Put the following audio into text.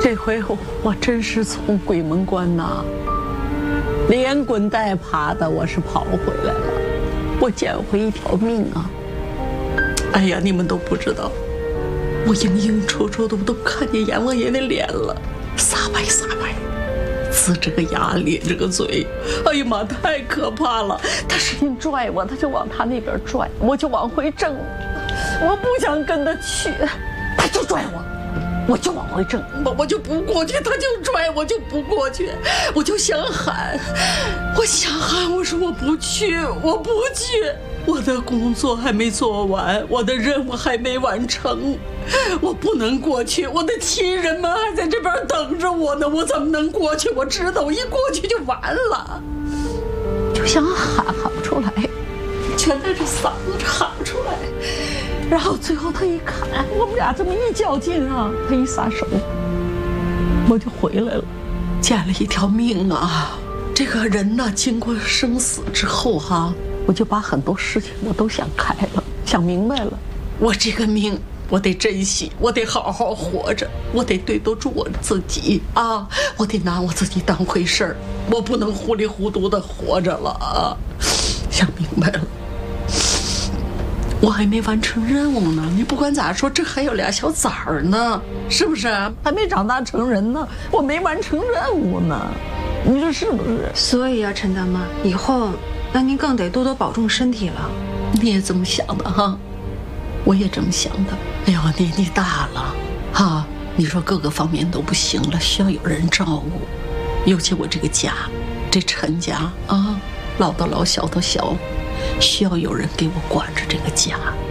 这回我真是从鬼门关呐，连滚带爬的，我是跑回来了，我捡回一条命啊！哎呀，你们都不知道，我影影绰绰的，我都看见阎王爷的脸了，煞白煞白，呲着个牙，咧着个嘴，哎呀妈，太可怕了！他使劲拽我，他就往他那边拽，我就往回挣，我不想跟他去，他就拽我就往回挣，我就不过去，他就拽我就不过去，我就想喊，我说我不去，我不去，我的工作还没做完，我的任务还没完成，我不能过去，我的亲人们还在这边等着我呢，我怎么能过去？我知道我一过去就完了，就想喊不出来，全在这嗓子喊不出来。然后最后他一看，我们俩这么一较劲啊，他一撒手，我就回来了，捡了一条命啊！这个人呢，经过生死之后哈，我就把很多事情我都想开了，想明白了。我这个命，我得珍惜，我得好好活着，我得对得住我自己啊！我得拿我自己当回事儿，我不能糊里糊涂的活着了啊！想明白了。我还没完成任务呢，你不管咋说，这还有俩小崽儿呢，是不是？还没长大成人呢，我没完成任务呢，你说是不是？ 所以啊，陈大妈，以后那您更得多多保重身体了。 你也这么想的哈？我也这么想的。哎呦，年纪大了，哈，你说各个方面都不行了，需要有人照顾，尤其我这个家，这陈家啊，老的老，小的小。需要有人给我管着这个家。